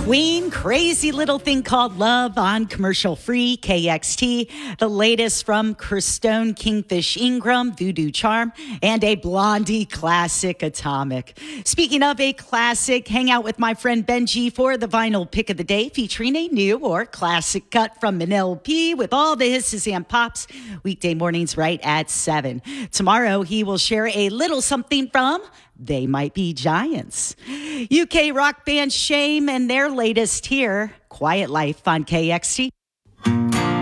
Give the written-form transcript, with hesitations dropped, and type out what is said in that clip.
Queen, Crazy Little Thing Called Love on commercial free KXT. The latest from Christone Kingfish Ingram, Voodoo Charm, and a Blondie classic, Atomic. Speaking of a classic, hang out with my friend Benji for the vinyl pick of the day, featuring a new or classic cut from an LP with all the hisses and pops. Weekday mornings right at 7. Tomorrow, he will share a little something from They Might Be Giants. UK rock band Shame and their latest here, Quiet Life on KXT.